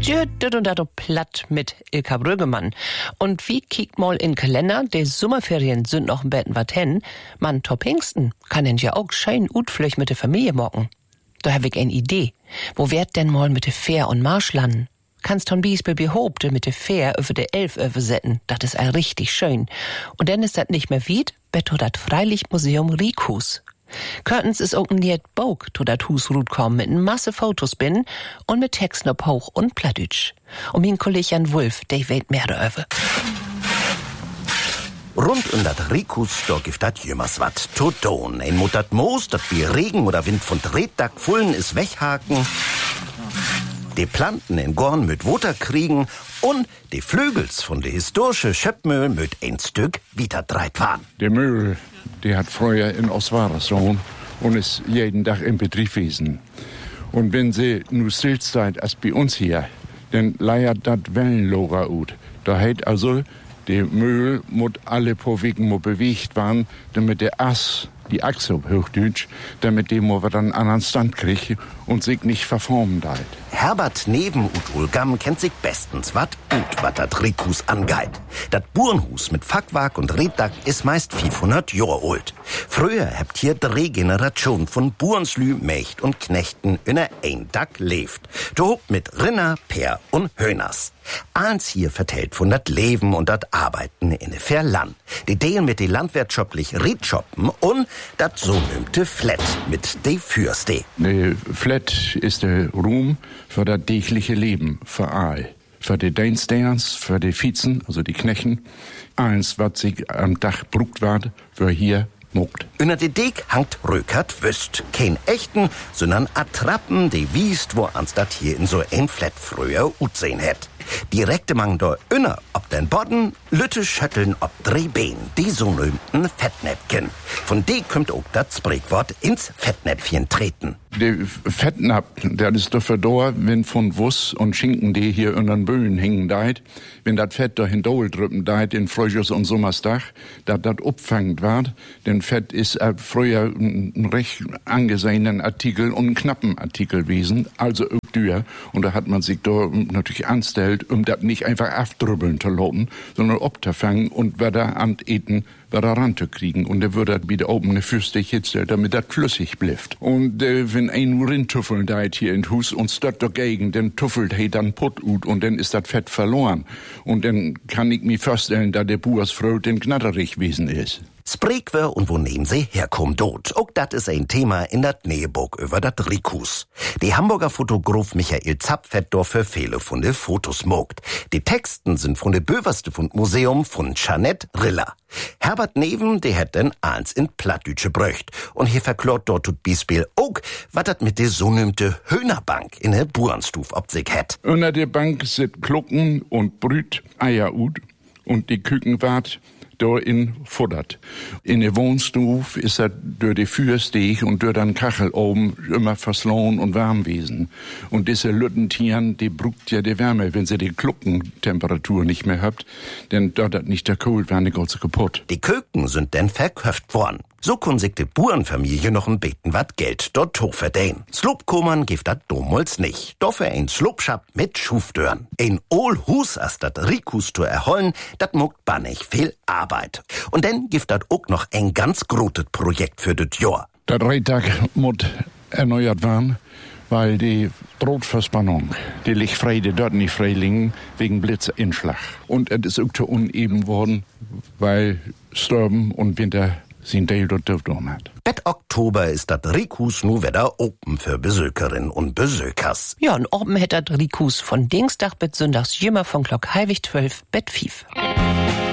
Tjö, dit und dat platt mit Ilka Brüggemann. Und wie kiekt mal in Kalender, de Sommerferien sind noch ein Betten wat hen. Man, Top Hingsten kann denn ja auch schön utflöch mit der Familie mocken. Da hab ich eine Idee. Wo werd denn mal mit de Fähr und Marsch landen? Kannst ton Biesbel behobte mit de Fähr über de Elf setzen. Dat is all richtig schön. Und dann ist dat nicht mehr wied, betto dat Freilichtmuseum Riekhus. Curtains is auch niet Bog, to dat Hus rut kommen mit Masse Fotos bin und mit Texten ob Hoch und Plattdeutsch. Und mein Kollege Jan Wulf, der weet mehr darüber. Rund um dat Riekhus, da gibt dat jümmers wat to tun. Ein Mut dat Moos, dat wie Regen oder Wind von Drehtag fullen is weghaken. Die Planten in Gorn mit Water kriegen und die Flügels von de historische Schöppmühl mit ein Stück wieder dreit waren. Der Mühl, die hat früher in Oswarerssohn und ist jeden Tag im Betrieb gewesen. Und wenn sie nu still seid als bei uns hier, dann leiert dat Wellenloger ut. Da heit also, der Mühl muss alle paar Wegen mo bewegt waren, damit der Ass, die Achse auf Hochdeutsch, damit die mo dann einen anderen Stand kriegt und sich nicht verformen deit. Herbert Neven und Ulgam kennt sich bestens wat dat Riekhus angeit. Dat Burenhus mit Fackwag und Reddack ist meist 500 Jahre alt. Früher habt hier 3 Generationen von Burenslü, Mächt und Knechten in ein Dack lebt. Do mit Rinner, Pär und Höhners. Eins hier vertellt von dat Leben und dat Arbeiten in de Verland. Die Deen mit de landwirtschaftlich Redschoppen und dat so nümmte Flat mit de Fürste. Ne Flat ist der Ruhm für das tägliche Leben, für all. Für die Dienstjährs, für die Vizen, also die Knechten. Eins, was sich am Dach brugt ward, für hier mogt. Unter de Dek hangt Rökert Wüst. Kein echten, sondern Attrappen, die wiest, wo ans dat hier in so ein Flat früher utsehen hätt. Direkte mang da inner ob den Bodden, Lütte schütteln ob 3 Beinen, die so nömten Fettnäpfchen. Von de kommt auch das Sprichwort ins Fettnäpfchen treten. Der Fettnapf, der ist dafür da, wenn von Wuss und Schinken, die hier in den Böen hängen deit, wenn dat Fett da hindol drüppen deit in Frühjahrs- und Sommersdach, dat upfangt ward, denn Fett ist früher ein recht angesehenen Artikel und ein knappen Artikel gewesen, also auch teuer. Und da hat man sich da natürlich anstellt, um das nicht einfach aufdrübbeln zu loben, sondern abzufangen und wieder aneten, wieder ranzukriegen. Und der würde das wieder oben eine Fürste hitzeln, damit das flüssig bleibt. Und wenn ein Rindtüffeln deit hier in Hus und stört dagegen, dann tuffelt he dann Pott ut und dann ist das Fett verloren. Und dann kann ich mir vorstellen, dass der Buersfrau den knatterig gewesen ist. Spreekwer und wo nehmen sie herkommt dort. Auch dat is ein Thema in dat Näheburg über dat Riekhus. Die Hamburger Fotograf Michael Zapp fährt für viele von de Fotos mogt. Die Texten sind von de Böverste von Museum von Jeanette Riller. Herbert Neven, der hat denn eins in Plattdütsche bröcht. Und hier verklort dort tut Biesbiel auch, wat dat mit de so nümmte Höhnerbank in der Burenstuf ob sich hätt. Unter der Bank sit Klucken und Brüt Eier ut und die Kükenwart da in futtert. In der Wohnstuf ist er durch die Fürsteg und durch den Kachel oben immer verslohen und warm gewesen. Und diese Lüttentieren, die brugt ja die Wärme, wenn sie die Gluckentemperatur nicht mehr habt, denn dort hat nicht der Kohl, werden die ganze kaputt. Die Köken sind denn verköpft worden. So kun sich die Burenfamilie noch ein beten wat Geld dort hoch verdienen. Slopkommern gibt dat dommals nicht. Dafür ein Slopschap mit Schufdörn. Ein Ohl-Hus as dat Riekhus zu erholen, dat muckt bannig viel Arbeit. Und dann gibt dat auch noch ein ganz grotes Projekt für das Jahr. Der Drehtag muss erneuert werden, weil die Drahtverspannung, die liegt frei, die dort nicht frei liegen, wegen Blitzinschlag. Und es ist auch zu uneben worden, weil Stürmen und Winter sind Teil dort hat. Bet Oktober ist das Riekhus nu wieder open für Besökerinnen und Besökers. Ja, und oben hätt dat Riekhus von Dienstag bis Sonntags jümmer von Glock halb 12 bet 5.